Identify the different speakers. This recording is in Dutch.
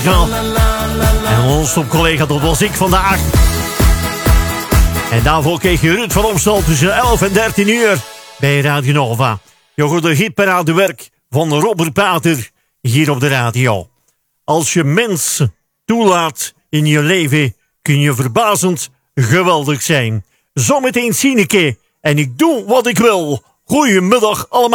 Speaker 1: En onze collega, dat was ik vandaag. En daarvoor kreeg je Ruud van Omstal tussen 11 en 13 uur bij Radio Nova. Je hoort de hitparadewerk van Robert Pater hier op de radio. Als je mensen toelaat in je leven, kun je verbazend geweldig zijn. Zometeen Sineke en ik doe wat ik wil. Goedemiddag allemaal.